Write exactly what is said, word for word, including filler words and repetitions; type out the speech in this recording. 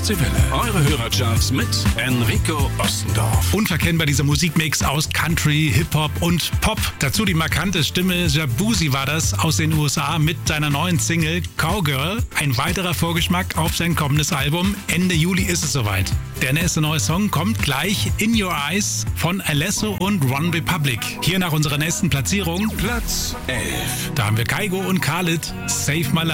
C Welle. Eure Hörercharts mit Enrico Ostendorf. Unverkennbar dieser Musikmix aus Country, Hip-Hop und Pop. Dazu die markante Stimme. Shaboozey war das aus den U S A mit seiner neuen Single Cowgirl. Ein weiterer Vorgeschmack auf sein kommendes Album. Ende Juli ist es soweit. Der nächste neue Song kommt gleich, In Your Eyes von Alesso und One Republic. Hier nach unserer nächsten Platzierung. Platz elf. Da haben wir Kygo und Khalid, Save My Life.